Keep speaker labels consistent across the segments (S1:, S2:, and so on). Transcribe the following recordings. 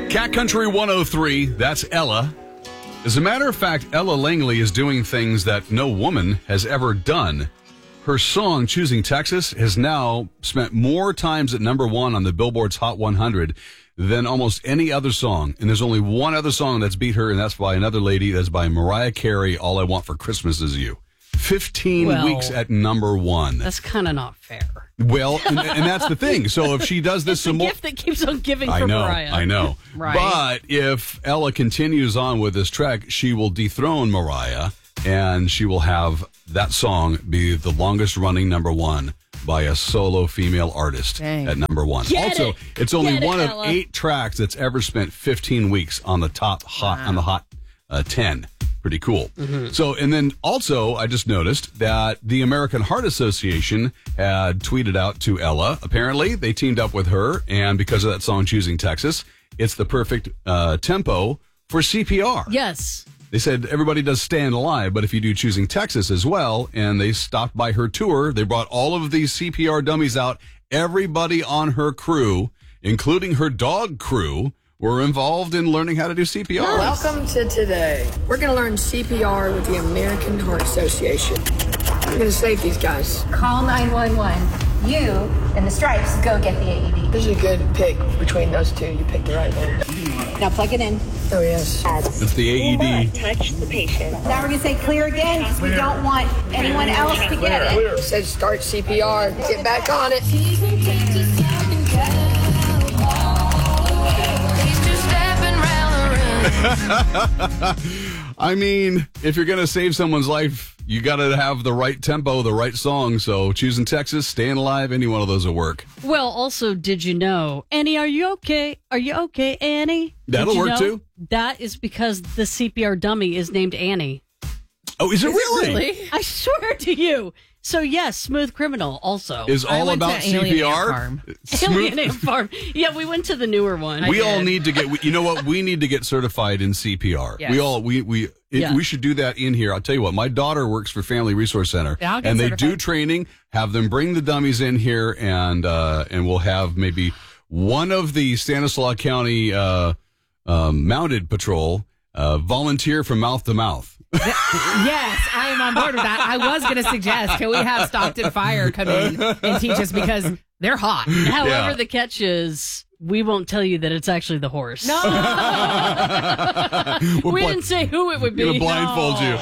S1: Cat Country 103, that's Ella. As a matter of fact, Ella Langley is doing things that no woman has ever done. Her song, Choosing Texas, has now spent more times at number one on the Billboard's Hot 100 than almost any other song. And there's only one other song that's beat her, and that's by another lady. That's by Mariah Carey, All I Want for Christmas Is You. 15 weeks at number one.
S2: That's kind of not fair.
S1: Well, and that's the thing. So if she does this some more...
S2: It's a gift that keeps on giving for Mariah.
S1: I know.
S2: Right.
S1: But if Ella continues on with this track, she will dethrone Mariah, and she will have that song be the longest running number one by a solo female artist at number one. It's only one of 8 tracks that's ever spent 15 weeks on the top on the hot 10. Pretty cool. Mm-hmm. So, and then also, I just noticed that the American Heart Association had tweeted out to Ella. Apparently, they teamed up with her, and because of that song, Choosing Texas, it's the perfect tempo for CPR.
S2: Yes.
S1: They said everybody does Staying Alive, but if you do Choosing Texas as well, and they stopped by her tour, they brought all of these CPR dummies out. Everybody on her crew, including her dog crew, were involved in learning how to do CPR.
S3: Welcome to today. We're going to learn CPR with the American Heart Association. We're going to save these guys.
S4: Call 911. You and the Stripes go get the AED.
S3: This is a good pick between those two. You picked the right one.
S4: Now plug it in.
S3: Oh, yes.
S1: It's the AED.
S4: Touch the patient. Now we're going to say clear again because we don't want anyone else to get it.
S3: It says start CPR. Get back on it.
S1: I mean, if you're going to save someone's life, you got to have the right tempo, the right song. So Choosing Texas, Staying Alive, any one of those will work.
S2: Well, also, did you know, Annie, are you okay? Are you okay, Annie?
S1: That'll work too.
S2: That is because the CPR dummy is named Annie.
S1: Oh, is it really?
S2: I swear to you. So, yes, Smooth Criminal also.
S1: Is all about CPR?
S2: Alien Ant Farm. Yeah, we went to the newer one.
S1: We all need to get, you know what? We need to get certified in CPR.
S2: Yes.
S1: We should do that in here. I'll tell you what, my daughter works for Family Resource Center, and they do training, have them bring the dummies in here, and we'll have maybe one of the Stanislaus County Mounted Patrol volunteer from mouth to mouth.
S5: Yes, I am on board with that. I was going to suggest, can we have Stockton Fire come in and teach us because they're hot.
S2: However, the catch is we won't tell you that it's actually the horse.
S5: No.
S2: We didn't say who it would be.
S1: We're going to blindfold you.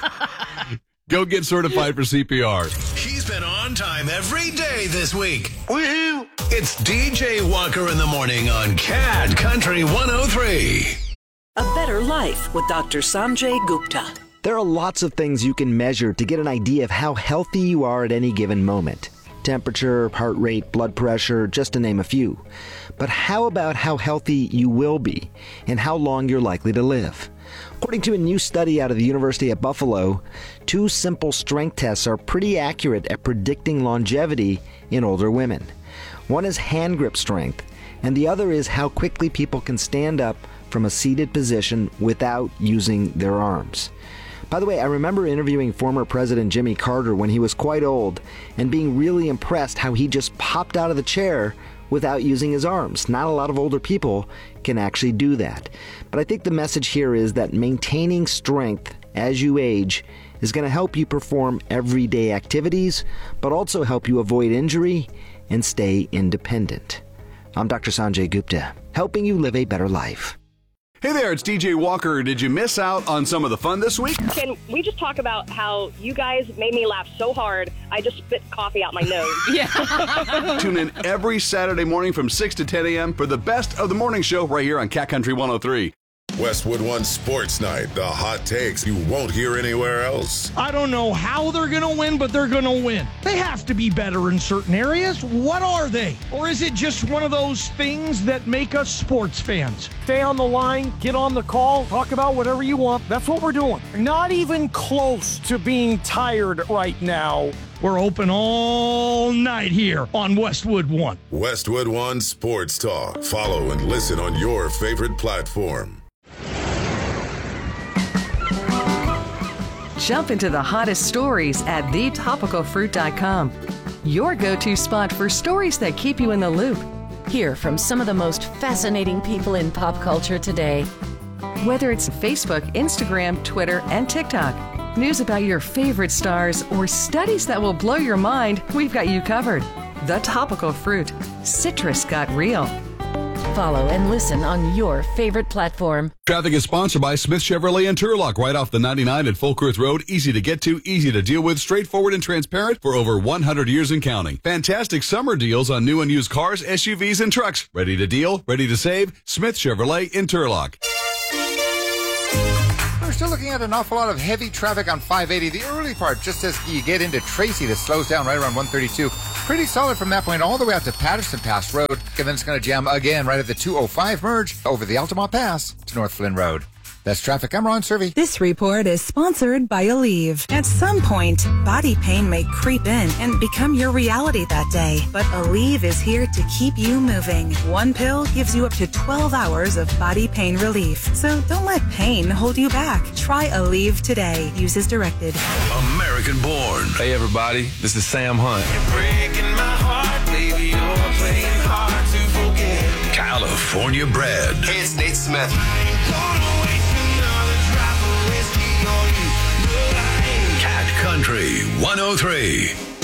S1: Go get certified for CPR.
S6: He's been on time every day this week. Woohoo! It's DJ Walker in the morning on Cat Country 103.
S7: A Better Life with Dr. Sanjay Gupta.
S8: There are lots of things you can measure to get an idea of how healthy you are at any given moment. Temperature, heart rate, blood pressure, just to name a few. But how about how healthy you will be and how long you're likely to live? According to a new study out of the University of Buffalo, 2 simple strength tests are pretty accurate at predicting longevity in older women. One is hand grip strength, and the other is how quickly people can stand up from a seated position without using their arms. By the way, I remember interviewing former President Jimmy Carter when he was quite old and being really impressed how he just popped out of the chair without using his arms. Not a lot of older people can actually do that. But I think the message here is that maintaining strength as you age is going to help you perform everyday activities, but also help you avoid injury and stay independent. I'm Dr. Sanjay Gupta, helping you live a better life.
S1: Hey there, it's DJ Walker. Did you miss out on some of the fun this week?
S9: Can we just talk about how you guys made me laugh so hard, I just spit coffee out my nose?
S1: Yeah. Tune in every Saturday morning from 6 to 10 a.m. for the best of the morning show right here on Cat Country 103.
S10: Westwood One Sports Night, the hot takes you won't hear anywhere else.
S11: I don't know how they're going to win, but they're going to win. They have to be better in certain areas. What are they? Or is it just one of those things that make us sports fans? Stay on the line, get on the call, talk about whatever you want. That's what we're doing. Not even close to being tired right now. We're open all night here on Westwood One.
S10: Westwood One Sports Talk. Follow and listen on your favorite platform.
S12: Jump into the hottest stories at thetopicalfruit.com. Your go-to spot for stories that keep you in the loop. Hear from some of the most fascinating people in pop culture today. Whether it's Facebook, Instagram, Twitter, and TikTok, news about your favorite stars, or studies that will blow your mind, we've got you covered. The Topical Fruit. Citrus got real. Follow and listen on your favorite platform.
S1: Traffic is sponsored by Smith Chevrolet and Turlock, right off the 99 at Fulkerth Road. Easy to get to, easy to deal with, straightforward and transparent for over 100 years and counting. Fantastic summer deals on new and used cars, SUVs, and trucks. Ready to deal, ready to save? Smith Chevrolet in Turlock.
S13: We're still looking at an awful lot of heavy traffic on 580. The early part, just as you get into Tracy, that slows down right around 132. Pretty solid from that point all the way out to Patterson Pass Road. And then it's going to jam again right at the 205 merge over the Altamont Pass to North Flynn Road. That's traffic. I'm Ron Servey.
S14: This report is sponsored by Aleve. At some point, body pain may creep in and become your reality that day. But Aleve is here to keep you moving. One pill gives you up to 12 hours of body pain relief. So don't let pain hold you back. Try Aleve today. Use as directed.
S6: American born.
S15: Hey, everybody. This is Sam Hunt.
S16: You're breaking my heart, baby. You're playing hard to forget.
S6: California bred.
S16: Hey, it's Nate Smith. I ain't gonna waste another drop of whiskey on you.
S6: Cat Country 103.